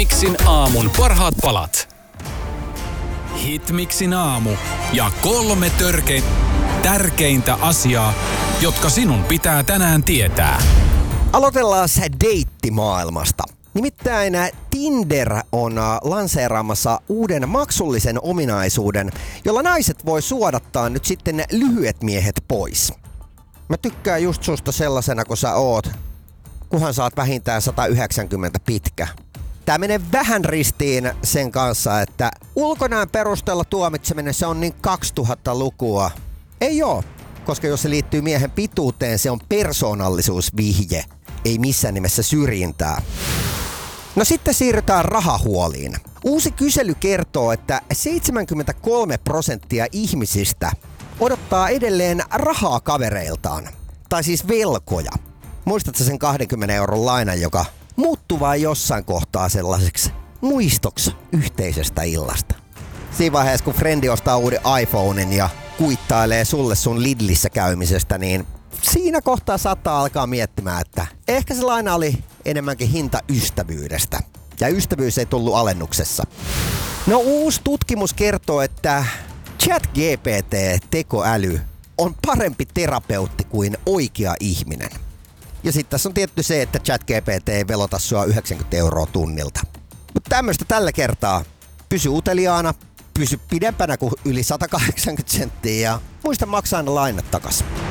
Hitmixin aamun parhaat palat. Hitmixin aamu ja 3 tärkeintä asiaa, jotka sinun pitää tänään tietää. Aloitellaan deittimaailmasta. Nimittäin Tinder on lanseeraamassa uuden maksullisen ominaisuuden, jolla naiset voi suodattaa nyt sitten lyhyet miehet pois. Mä tykkään just susta sellaisena kuin sä oot, kunhan sä oot vähintään 190 pitkä. Tää menee vähän ristiin sen kanssa, että ulkonäön perusteella tuomitseminen se on niin 2000-lukua. Ei oo, koska jos se liittyy miehen pituuteen, se on persoonallisuusvihje, ei missään nimessä syrjintää. No sitten siirrytään rahahuoliin. Uusi kysely kertoo, että 73% ihmisistä odottaa edelleen rahaa kavereiltaan. Tai siis velkoja. Muistatko sen 20 € lainan, joka muuttuu vain jossain kohtaa sellaiseksi muistoksi yhteisestä illasta? Siinä vaiheessa, kun frendi ostaa uuden iPhonen ja kuittailee sulle sun Lidlissä käymisestä, niin siinä kohtaa saattaa alkaa miettimään, että ehkä se laina oli enemmänkin hinta ystävyydestä. Ja ystävyys ei tullut alennuksessa. No uusi tutkimus kertoo, että ChatGPT-tekoäly on parempi terapeutti kuin oikea ihminen. Ja sitten tässä on tietty se, että ChatGPT ei velota sua 90 € tunnilta. Mutta tämmöistä tällä kertaa. Pysy uteliaana, pysy pidempänä kuin yli 180 senttiä ja muista maksaa ne lainat takas.